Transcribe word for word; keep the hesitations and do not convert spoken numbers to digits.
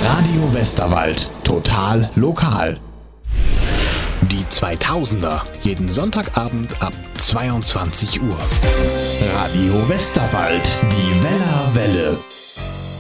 Radio Westerwald. Total lokal. Die zweitausender. Jeden Sonntagabend ab zweiundzwanzig Uhr. Radio Westerwald. Die Weller Welle.